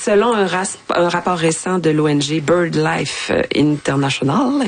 Selon un rapport récent de l'ONG BirdLife International,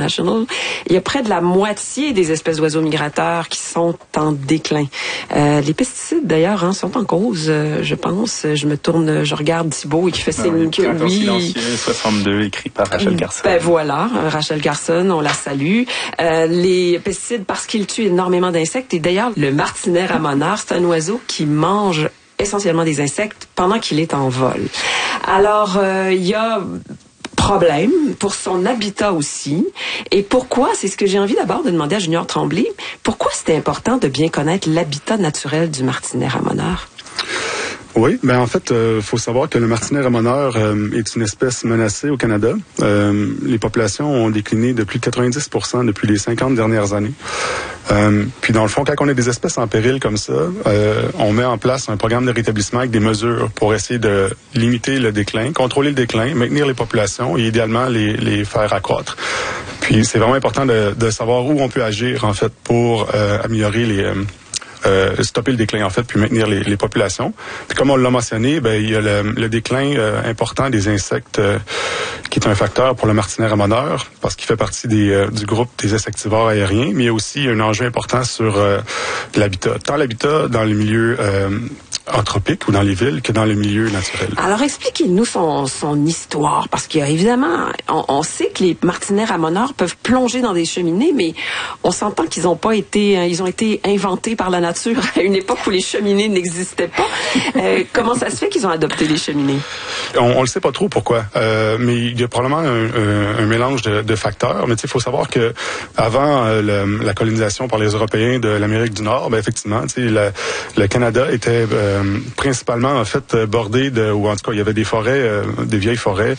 il y a près de la moitié des espèces d'oiseaux migrateurs qui sont en déclin. Les pesticides, d'ailleurs, sont en cause, je pense. Je regarde Thibault et qui fait signe que oui. 62, écrit par Rachel Carson. Ben voilà, Rachel Carson, on la salue. Les pesticides, parce qu'ils tuent énormément d'insectes. Et d'ailleurs, le martinet ramoneur, c'est un oiseau qui mange essentiellement des insectes pendant qu'il est en vol. Alors, il y a problème pour son habitat aussi. Et pourquoi, c'est ce que j'ai envie d'abord de demander à Junior Tremblay, pourquoi c'était important de bien connaître l'habitat naturel du martinet ramoneur? Oui, ben en fait, faut savoir que le martinet ramoneur est une espèce menacée au Canada. Les populations ont décliné de plus de 90% depuis les 50 dernières années. Puis dans le fond, quand on a des espèces en péril comme ça, on met en place un programme de rétablissement avec des mesures pour essayer de limiter le déclin, contrôler le déclin, maintenir les populations et idéalement les faire accroître. Puis c'est vraiment important de savoir où on peut agir en fait pour améliorer stopper le déclin en fait, puis maintenir les populations. Puis comme on l'a mentionné, il y a le déclin important des insectes qui est un facteur pour le martinet ramoneur parce qu'il fait partie du groupe des insectivores aériens, mais il y a aussi un enjeu important sur l'habitat. Tant l'habitat dans le milieu anthropique ou dans les villes que dans le milieu naturel. Alors expliquez-nous son histoire, parce qu'il y a évidemment, on sait que les martinets ramoneurs peuvent plonger dans des cheminées, mais on s'entend qu'ils ont été inventés par la nature à une époque où les cheminées n'existaient pas. Comment ça se fait qu'ils ont adopté les cheminées? On le sait pas trop pourquoi, mais il y a probablement un mélange de facteurs. Mais il faut savoir que avant la colonisation par les Européens de l'Amérique du Nord, effectivement, le Canada était principalement en fait bordé ou en tout cas il y avait des forêts, des vieilles forêts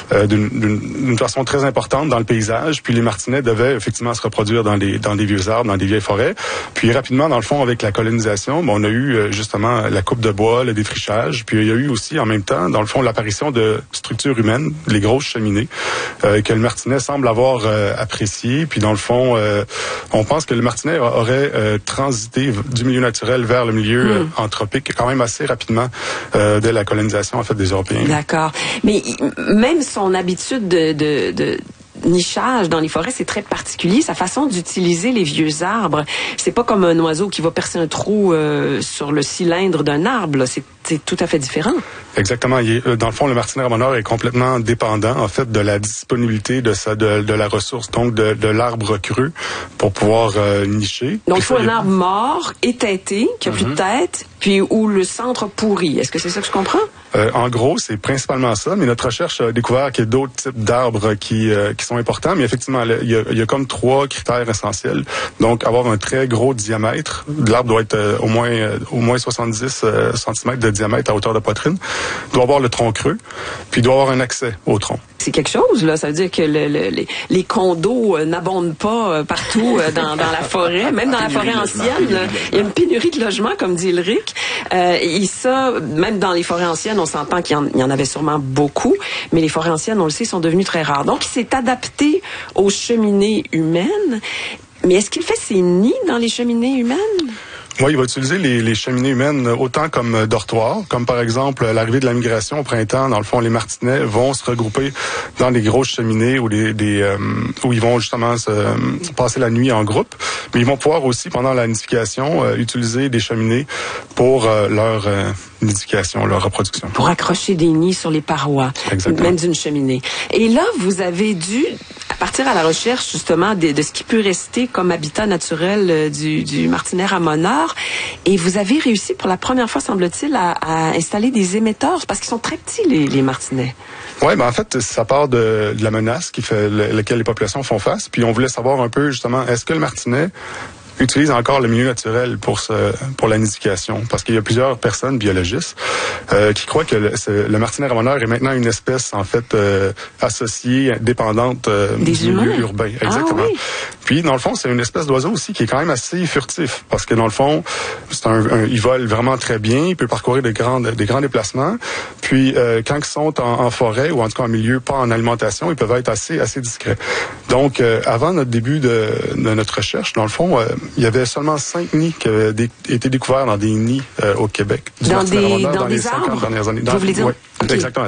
d'une façon très importante dans le paysage. Puis les martinets devaient effectivement se reproduire dans des vieux arbres, dans des vieilles forêts. Puis rapidement, dans le fond, avec la colonisation, on a eu justement la coupe de bois, le défrichage. Puis il y a eu aussi en même temps, dans le fond, l'apparition de structures humaines, les grosses cheminées, que le martinet semble avoir apprécié. Puis dans le fond, on pense que le martinet aurait transité du milieu naturel vers le milieu anthropique quand même assez rapidement dès la colonisation en fait des Européens. D'accord. Mais même son habitude de nichage dans les forêts, c'est très particulier. Sa façon d'utiliser les vieux arbres, c'est pas comme un oiseau qui va percer un trou sur le cylindre d'un arbre. Là. C'est tout à fait différent. Exactement. Dans le fond, le martinet ramoneur est complètement dépendant, en fait, de la disponibilité de la ressource, donc de l'arbre cru, pour pouvoir nicher. Donc, il faut un arbre mort, étêté, qui a plus de tête, puis où le centre pourri. Est-ce que c'est ça que je comprends? En gros, c'est principalement ça, mais notre recherche a découvert qu'il y a d'autres types d'arbres qui sont importants, mais effectivement, il y a comme 3 critères essentiels. Donc, avoir un très gros diamètre. L'arbre doit être au moins 70 cm de diamètre à hauteur de poitrine. Il doit avoir le tronc creux, puis il doit avoir un accès au tronc. C'est quelque chose, là. Ça veut dire que les condos n'abondent pas partout dans la forêt, même dans la forêt ancienne. Là, il y a une pénurie de logements, comme dit Ulrich. Et ça, même dans les forêts anciennes, on s'entend qu'il y en avait sûrement beaucoup, mais les forêts anciennes, on le sait, sont devenues très rares. Donc, il s'est adapté aux cheminées humaines. Mais est-ce qu'il fait ses nids dans les cheminées humaines? Oui, il va utiliser les cheminées humaines autant comme dortoirs, comme par exemple l'arrivée de la migration au printemps. Dans le fond, les martinets vont se regrouper dans des grosses cheminées où ils vont justement passer la nuit en groupe. Mais ils vont pouvoir aussi, pendant la nidification, utiliser des cheminées pour leur nidification, leur reproduction. Pour accrocher des nids sur les parois, même d'une cheminée. Et là, vous avez dû partir à la recherche justement de ce qui peut rester comme habitat naturel du martinet ramoneur. Et vous avez réussi pour la première fois, semble-t-il, à installer des émetteurs, parce qu'ils sont très petits, les martinets. Oui, en fait, ça part de la menace laquelle les populations font face. Puis on voulait savoir un peu justement, est-ce que le martinet utilise encore le milieu naturel pour la nidification, parce qu'il y a plusieurs personnes biologistes qui croient que le martinet ramoneur est maintenant une espèce en fait associée, dépendante du milieu urbain. Exactement. Ah, oui. Puis dans le fond, c'est une espèce d'oiseau aussi qui est quand même assez furtif, parce que dans le fond, il vole vraiment très bien, il peut parcourir des grands déplacements. Puis quand ils sont en forêt ou en tout cas en milieu pas en alimentation, ils peuvent être assez discrets. Donc avant notre début de notre recherche, dans le fond, il y avait seulement 5 nids qui avaient été découverts dans des nids au Québec. Dans des les 50 dernières années. Vous voulez dire? Oui, exactement.